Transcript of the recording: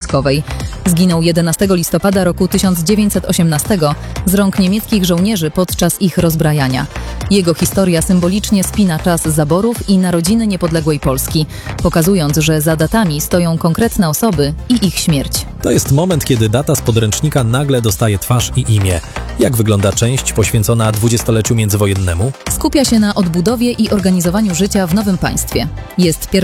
wojskowej. Zginął 11 listopada roku 1918 z rąk niemieckich żołnierzy podczas ich rozbrajania. Jego historia symbolicznie spina czas zaborów i narodziny niepodległej Polski, pokazując, że za datami stoją konkretne osoby i ich śmierć. To jest moment, kiedy data z podręcznika nagle dostaje twarz i imię. Jak wygląda część poświęcona dwudziestoleciu międzywojennemu? Skupia się na odbudowie i organizowaniu życia w nowym państwie. Jest